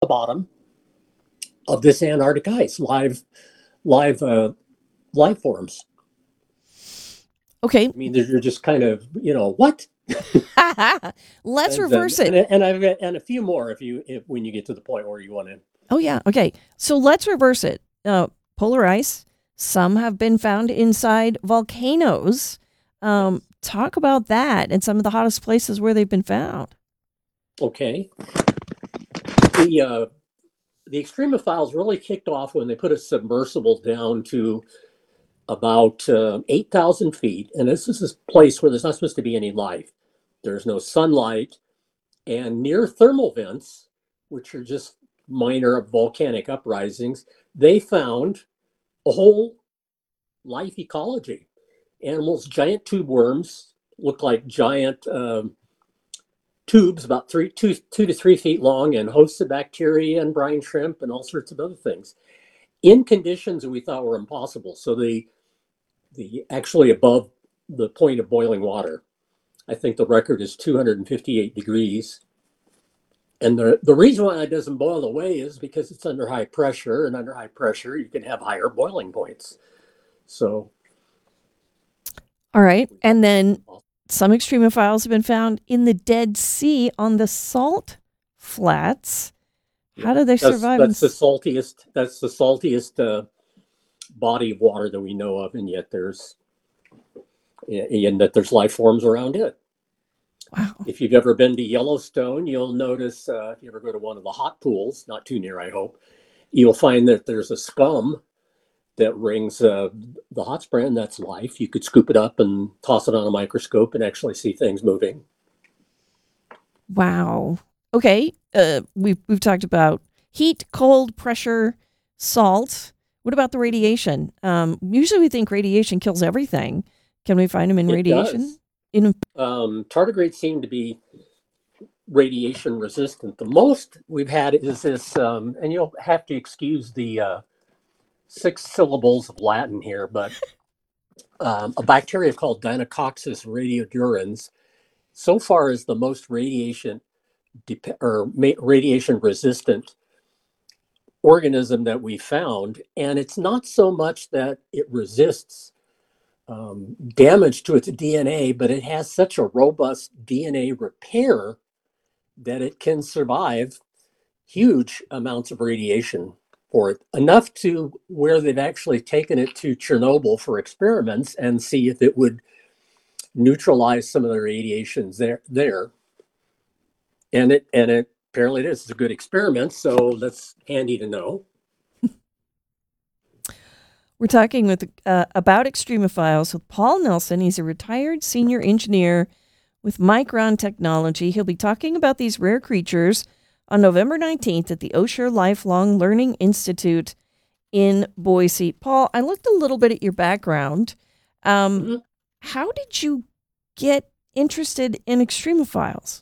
bottom of this Antarctic ice, live life forms. Okay. I mean, they're just kind of, what? Let's And reverse it. I've got and a few more if when you get to the point where you want to. Oh, yeah. Okay. So let's reverse it. Polar ice, some have been found inside volcanoes. Yes. Talk about that and some of the hottest places where they've been found. Okay. The the extremophiles really kicked off when they put a submersible down to about 8,000 feet. And this is a place where there's not supposed to be any life. There's no sunlight. And near thermal vents, which are just minor volcanic uprisings, they found a whole life ecology. Animals, giant tube worms, look like giant tubes, about 2 to 3 feet long, and hosts of bacteria and brine shrimp and all sorts of other things in conditions that we thought were impossible. So the actually above the point of boiling water. I think the record is 258 degrees. And the reason why it doesn't boil away is because it's under high pressure, and under high pressure, you can have higher boiling points. So, All right. And then some extremophiles have been found in the Dead Sea on the salt flats. How do they survive? that's the saltiest. That's the saltiest body of water that we know of, and yet there's life forms around it. Wow. If you've ever been to Yellowstone, you'll notice if you ever go to one of the hot pools, not too near, I hope, you'll find that there's a scum that rings the hot spring, and that's life. You could scoop it up and toss it on a microscope and actually see things moving. Wow. Okay. We've talked about heat, cold, pressure, salt. What about the radiation? Usually we think radiation kills everything. Can we find them in It radiation? does. Tardigrades seem to be radiation resistant. The most we've had is this, and you'll have to excuse the 6 syllables of Latin here, but a bacteria called Deinococcus radiodurans so far is the most radiation resistant organism that we found. And it's not so much that it resists damage to its DNA, but it has such a robust DNA repair that it can survive huge amounts of radiation for it, enough to where they've actually taken it to Chernobyl for experiments and see if it would neutralize some of the radiations there. And it apparently it is. It's a good experiment, so that's handy to know. We're talking with about extremophiles with Paul Nelson. He's a retired senior engineer with Micron Technology. He'll be talking about these rare creatures on November 19th at the Osher Lifelong Learning Institute in Boise. Paul, I looked a little bit at your background. How did you get interested in extremophiles?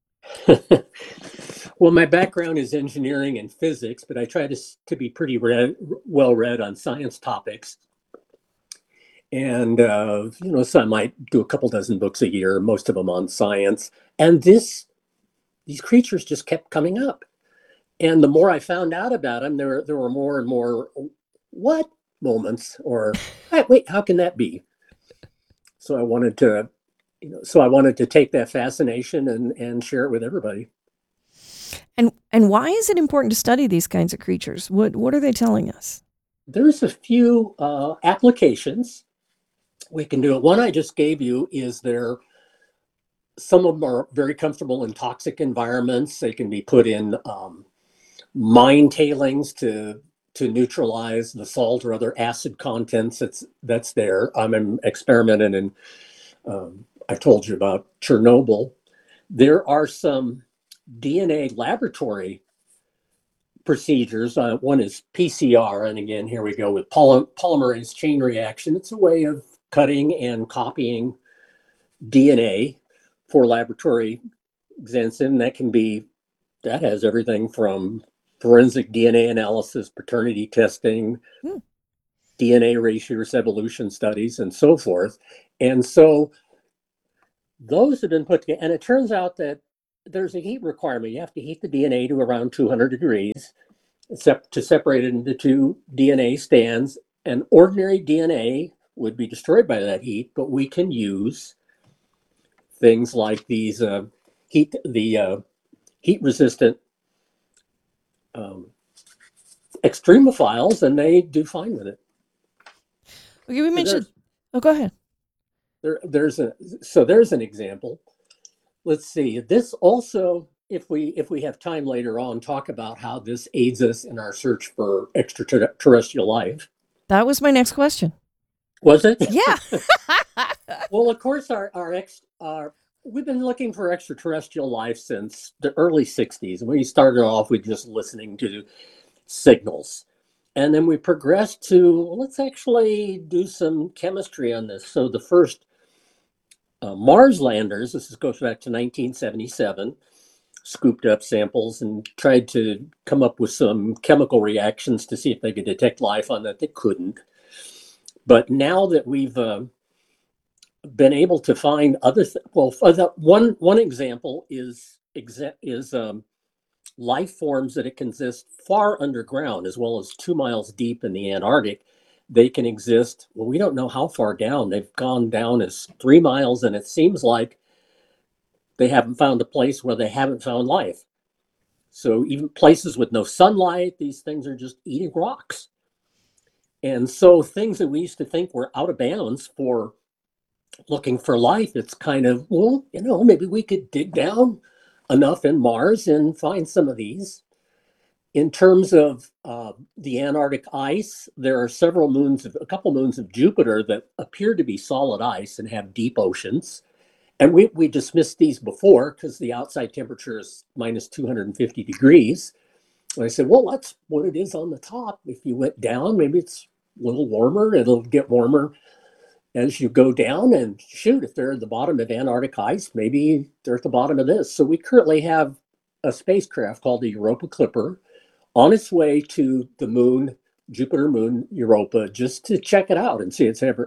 Well, my background is engineering and physics, but I try to be pretty well read on science topics. And, so I might do a couple dozen books a year, most of them on science. And these creatures just kept coming up. And the more I found out about them, there were more and more what moments, or wait, how can that be? So I wanted to take that fascination and share it with everybody. And why is it important to study these kinds of creatures? What are they telling us? There's a few applications we can do it. One I just gave you is some of them are very comfortable in toxic environments. They can be put in mine tailings to neutralize the salt or other acid contents that's there. I'm experimenting, and I told you about Chernobyl. There are some DNA laboratory procedures. One is PCR, and again, here we go with polymerase chain reaction. It's a way of cutting and copying DNA for laboratory extension. That has everything from forensic DNA analysis, paternity testing, DNA ratios, evolution studies, and so forth. And so those have been put together, and it turns out that there's a heat requirement. You have to heat the DNA to around 200 degrees to separate it into two DNA strands. And ordinary DNA would be destroyed by that heat, but we can use things like these heat resistant um, extremophiles, and they do fine with it. Okay, we mentioned. Oh, go ahead. There's an example. Let's see. This also, if we have time later on, talk about how this aids us in our search for extraterrestrial life. That was my next question. Was it? Yeah. Well, of course, we've been looking for extraterrestrial life since the early 60s. And we started off with just listening to signals. And then we progressed to, let's actually do some chemistry on this. So the first Mars landers, goes back to 1977, scooped up samples and tried to come up with some chemical reactions to see if they could detect life on that. They couldn't. But now that we've been able to find other one example is life forms that can exist far underground, as well as 2 miles deep in the Antarctic. They can exist, well, we don't know how far down. They've gone down as 3 miles, and it seems like they haven't found a place where they haven't found life. So even places with no sunlight, these things are just eating rocks. And so things that we used to think were out of bounds for looking for life, it's kind of, well, maybe we could dig down enough in Mars and find some of these. In terms of the Antarctic ice, there are a couple moons of Jupiter that appear to be solid ice and have deep oceans. And we dismissed these before because the outside temperature is minus 250 degrees. And I said, well, that's what it is on the top. If you went down, maybe it's a little warmer. It'll get warmer as you go down, and shoot, if they're at the bottom of Antarctic ice, maybe they're at the bottom of this. So we currently have a spacecraft called the Europa Clipper on its way to the moon, Jupiter moon Europa, just to check it out and see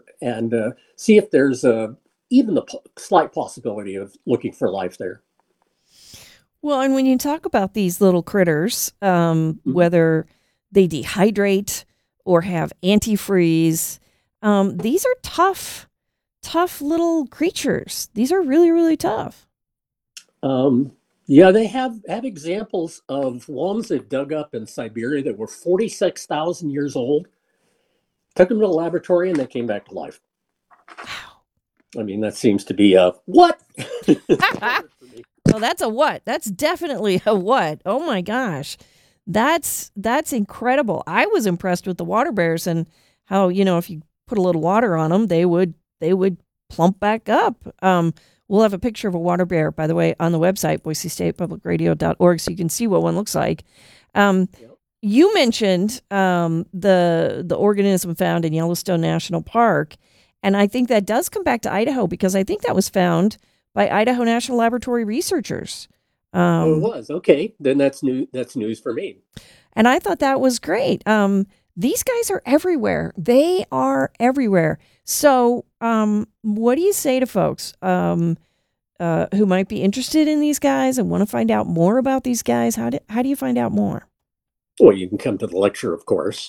see if there's even the slight possibility of looking for life there. Well, and when you talk about these little critters, whether they dehydrate or have antifreeze, these are tough little creatures. These are really, really tough. Yeah, they have examples of ones they've dug up in Siberia that were 46,000 years old. Took them to the laboratory and they came back to life. Wow. I mean, that seems to be a what? Well, that's a what? That's definitely a what? Oh my gosh. That's incredible. I was impressed with the water bears and how, if you put a little water on them, they would plump back up. We'll have a picture of a water bear, by the way, on the website, boisestatepublicradio.org, so you can see what one looks like. Yep. You mentioned the organism found in Yellowstone National Park, and I think that does come back to Idaho because I think that was found by Idaho National Laboratory researchers. It was. Okay, then that's news for me. And I thought that was great. These guys are everywhere. They are everywhere. So what do you say to folks who might be interested in these guys and want to find out more about these guys? How do you find out more? Well, you can come to the lecture, of course.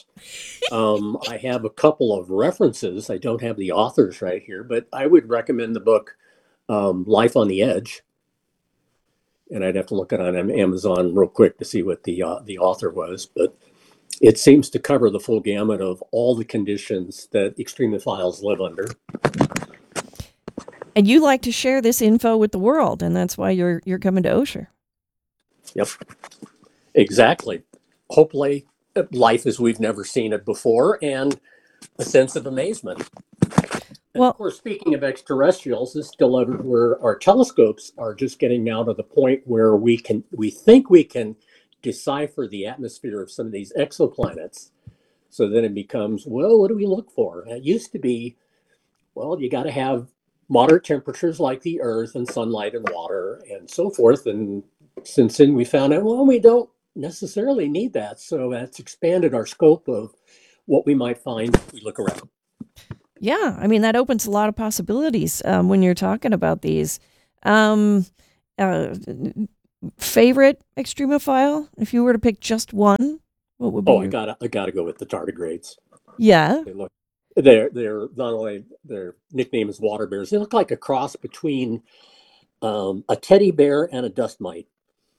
I have a couple of references. I don't have the authors right here, but I would recommend the book Life on the Edge. And I'd have to look it on Amazon real quick to see what the author was. But it seems to cover the full gamut of all the conditions that extremophiles live under. And you like to share this info with the world, and that's why you're coming to Osher. Yep, exactly. Hopefully, life as we've never seen it before, and a sense of amazement. And of course, speaking of extraterrestrials, this is still where our telescopes are just getting now to the point where we think we can decipher the atmosphere of some of these exoplanets. So then it becomes, well, what do we look for? And it used to be, well, you got to have moderate temperatures like the Earth and sunlight and water and so forth. And since then we found out, well, we don't necessarily need that. So that's expanded our scope of what we might find if we look around. Yeah, I mean, that opens a lot of possibilities when you're talking about these. favorite extremophile? If you were to pick just one, what would be Oh, your... I gotta go with the tardigrades. Yeah. They look, they're not only their nickname is water bears. They look like a cross between a teddy bear and a dust mite.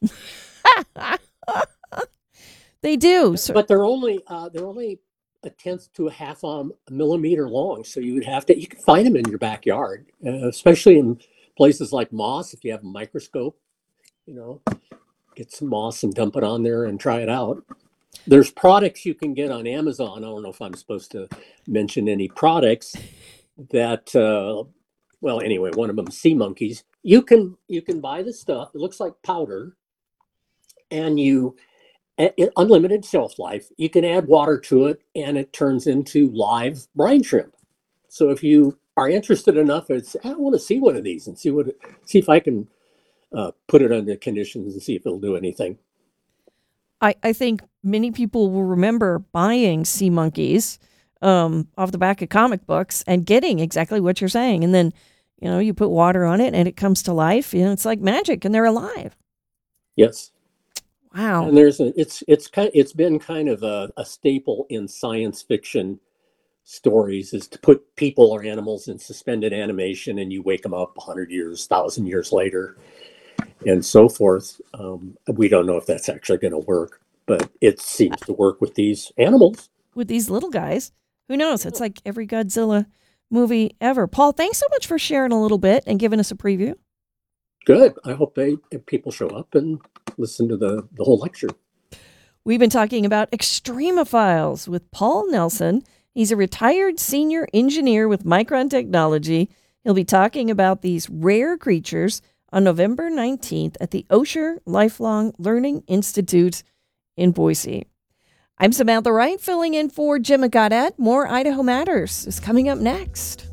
They do. So, But they're only a tenth to a half a millimeter long. So you can find them in your backyard, especially in places like moss. If you have a microscope, you know, get some moss and dump it on there and try it out. There's products you can get on Amazon. I don't know if I'm supposed to mention any products that, well, anyway, one of them, sea monkeys. You can buy the stuff. It looks like powder, and unlimited shelf life. You can add water to it, and it turns into live brine shrimp. So if you are interested enough, I want to see one of these and see if I can put it under conditions and see if it'll do anything. I think many people will remember buying sea monkeys off the back of comic books and getting exactly what you're saying. And then, you put water on it and it comes to life. It's like magic and they're alive. Yes. Wow. And it's been kind of a staple in science fiction stories is to put people or animals in suspended animation and you wake them up 100 years, 1,000 years later, and so forth. We don't know if that's actually going to work, but it seems to work with these animals. With these little guys, who knows? It's like every Godzilla movie ever. Paul, thanks so much for sharing a little bit and giving us a preview. Good. I hope people show up and listen to the whole lecture. We've been talking about extremophiles with Paul Nelson. He's a retired senior engineer with Micron Technology. He'll be talking about these rare creatures on November 19th at the Osher Lifelong Learning Institute in Boise. I'm Samantha Wright, filling in for Jim Goddard. More Idaho Matters is coming up next.